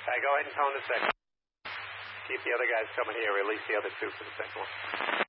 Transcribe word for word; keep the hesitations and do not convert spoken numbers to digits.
right, go ahead and tone the second. Keep the other guys coming here. Release the other two for the second one.